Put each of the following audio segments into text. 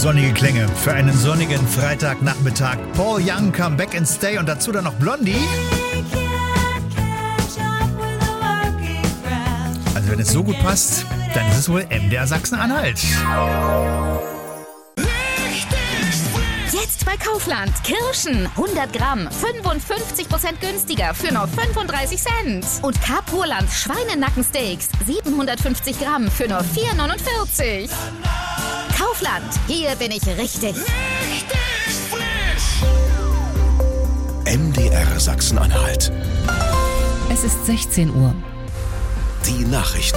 Sonnige Klänge für einen sonnigen Freitagnachmittag. Paul Young, Come Back and Stay und dazu dann noch Blondie. Also wenn es so gut passt, dann ist es wohl MDR Sachsen-Anhalt. Jetzt bei Kaufland. Kirschen 100 Gramm, 55% günstiger für nur 35 Cent. Und Carpurland Schweinenackensteaks 750 Gramm für nur 4,49. Kaufland, hier bin ich richtig. MDR Sachsen-Anhalt. Es ist 16 Uhr. Die Nachrichten.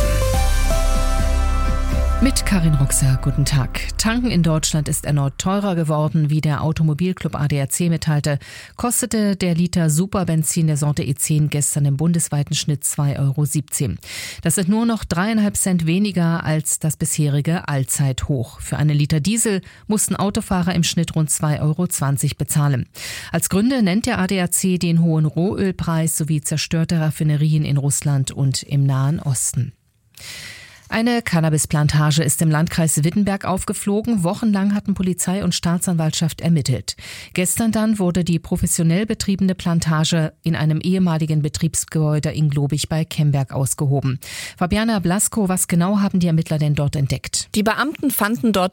Mit Karin Ruxer, guten Tag. Tanken in Deutschland ist erneut teurer geworden, wie der Automobilclub ADAC mitteilte. Kostete der Liter Superbenzin der Sorte E10 gestern im bundesweiten Schnitt 2,17 €. Das sind nur noch 3,5 Cent weniger als das bisherige Allzeithoch. Für einen Liter Diesel mussten Autofahrer im Schnitt rund 2,20 € bezahlen. Als Gründe nennt der ADAC den hohen Rohölpreis sowie zerstörte Raffinerien in Russland und im Nahen Osten. Eine Cannabisplantage ist im Landkreis Wittenberg aufgeflogen. Wochenlang hatten Polizei und Staatsanwaltschaft ermittelt. Gestern dann wurde die professionell betriebene Plantage in einem ehemaligen Betriebsgebäude in Globig bei Kemberg ausgehoben. Fabiana Blasko, was genau haben die Ermittler denn dort entdeckt? Die Beamten fanden dort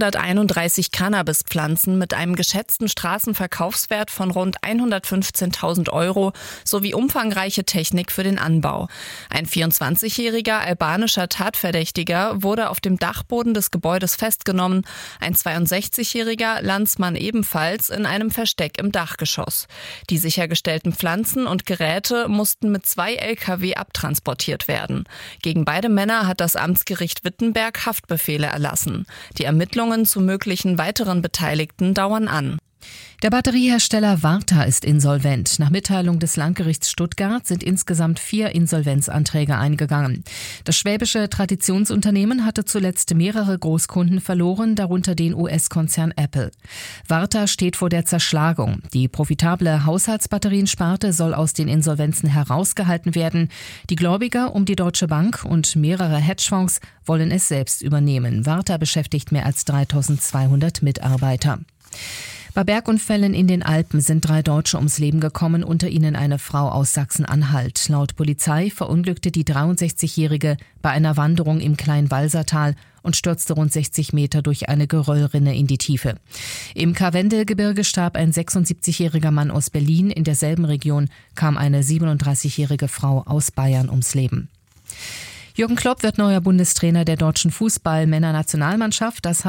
331 Cannabispflanzen mit einem geschätzten Straßenverkaufswert von rund 115.000 € sowie umfangreiche Technik für den Anbau. Ein 24-jähriger albanischer Tatverdächtiger wurde auf dem Dachboden des Gebäudes festgenommen, ein 62-jähriger Landsmann ebenfalls in einem Versteck im Dachgeschoss. Die sichergestellten Pflanzen und Geräte mussten mit 2 LKW abtransportiert werden. Gegen beide Männer hat das Amtsgericht Wittenberg Haftbefehle erlassen. Die Ermittlungen zu möglichen weiteren Beteiligten dauern an. Der Batteriehersteller Varta ist insolvent. Nach Mitteilung des Landgerichts Stuttgart sind insgesamt 4 Insolvenzanträge eingegangen. Das schwäbische Traditionsunternehmen hatte zuletzt mehrere Großkunden verloren, darunter den US-Konzern Apple. Varta steht vor der Zerschlagung. Die profitable Haushaltsbatteriensparte soll aus den Insolvenzen herausgehalten werden. Die Gläubiger um die Deutsche Bank und mehrere Hedgefonds wollen es selbst übernehmen. Varta beschäftigt mehr als 3.200 Mitarbeiter. Bei Bergunfällen in den Alpen sind 3 Deutsche ums Leben gekommen, unter ihnen eine Frau aus Sachsen-Anhalt. Laut Polizei verunglückte die 63-Jährige bei einer Wanderung im Kleinwalsertal und stürzte rund 60 Meter durch eine Geröllrinne in die Tiefe. Im Karwendelgebirge starb ein 76-jähriger Mann aus Berlin. In derselben Region kam eine 37-jährige Frau aus Bayern ums Leben. Jürgen Klopp wird neuer Bundestrainer der deutschen Fußball-Männernationalmannschaft. Das